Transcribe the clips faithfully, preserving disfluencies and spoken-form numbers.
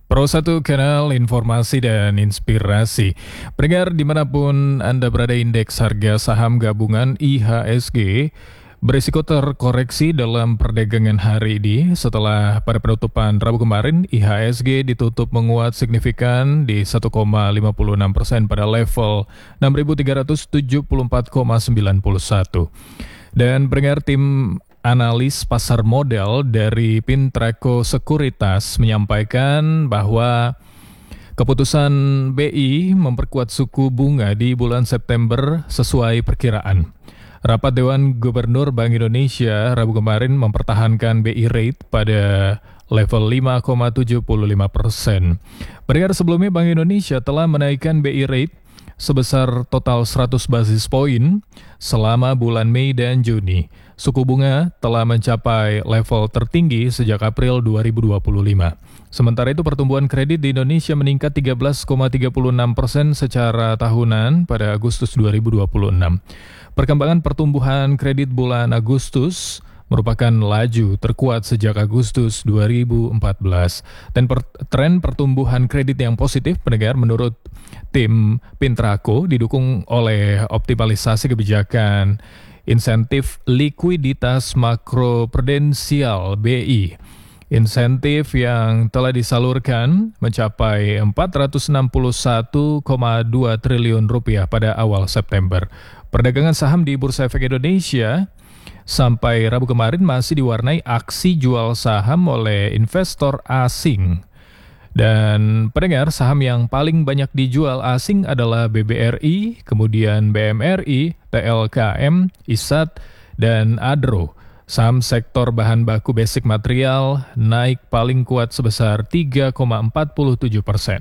Pro satu Kanal Informasi dan Inspirasi. Pendengar dimanapun Anda berada, indeks harga saham gabungan I H S G berisiko terkoreksi dalam perdagangan hari ini setelah pada penutupan Rabu kemarin I H S G ditutup menguat signifikan di satu koma lima enam persen pada level enam ribu tiga ratus tujuh puluh empat koma sembilan satu. Dan pendengar, tim analis pasar modal dari Pintraco Sekuritas menyampaikan bahwa keputusan B I memperkuat suku bunga di bulan September sesuai perkiraan. Rapat Dewan Gubernur Bank Indonesia Rabu kemarin mempertahankan B I rate pada level lima koma tujuh lima persen. Pendengar, sebelumnya Bank Indonesia telah menaikkan B I rate sebesar total seratus basis poin selama bulan Mei dan Juni. Suku bunga telah mencapai level tertinggi sejak April dua ribu dua puluh lima. Sementara itu pertumbuhan kredit di Indonesia meningkat tiga belas koma tiga enam persen secara tahunan pada Agustus dua ribu dua puluh enam. Perkembangan pertumbuhan kredit bulan Agustus merupakan laju terkuat sejak Agustus dua ribu empat belas. Dan per, tren pertumbuhan kredit yang positif, pendengar, menurut tim Pintraco didukung oleh optimalisasi kebijakan insentif likuiditas makroprudensial B I. Insentif yang telah disalurkan mencapai empat ratus enam puluh satu koma dua triliun rupiah pada awal September. Perdagangan saham di Bursa Efek Indonesia sampai Rabu kemarin masih diwarnai aksi jual saham oleh investor asing. Dan pendengar, saham yang paling banyak dijual asing adalah B B R I, kemudian B M R I, T L K M, I S A T, dan Adro. Saham sektor bahan baku basic material naik paling kuat sebesar tiga koma empat tujuh persen.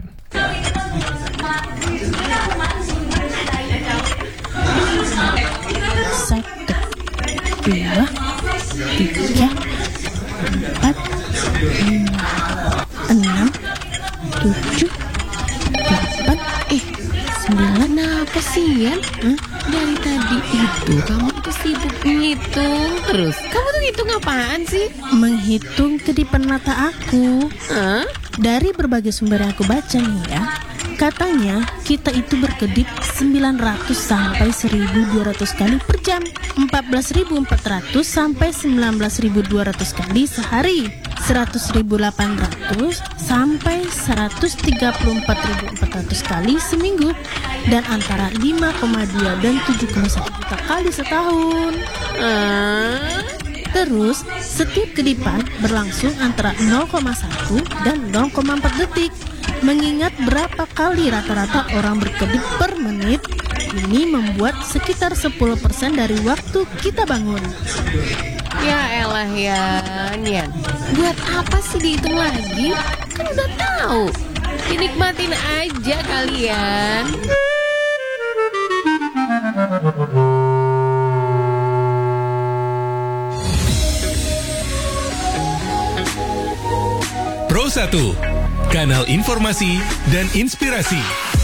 Satu, dua, tiga, empat, lima, enam, tujuh, delapan, eh, sembilan apa sih, Yan? Hmm? Dari tadi itu kamu tuh sibuk menghitung terus. Kamu tuh ngitung apaan sih? Menghitung kedipan mata aku. Hah? Dari berbagai sumber yang aku baca nih ya, katanya kita itu berkedip sembilan ratus sampai seribu dua ratus kali per jam, empat belas ribu empat ratus sampai sembilan belas ribu dua ratus kali sehari, seratus ribu delapan ratus sampai seratus tiga puluh empat ribu empat ratus kali seminggu, dan antara lima koma dua dan tujuh koma satu juta kali setahun. Uh. Terus, setiap kedipan berlangsung antara nol koma satu dan nol koma empat detik. Mengingat berapa kali rata-rata orang berkedip per menit, ini membuat sekitar sepuluh persen dari waktu kita bangun. Ya elah Yan, Yan, buat apa sih dihitung lagi? Kan udah tahu. Dinikmatin aja kalian. Pro satu, kanal informasi dan inspirasi.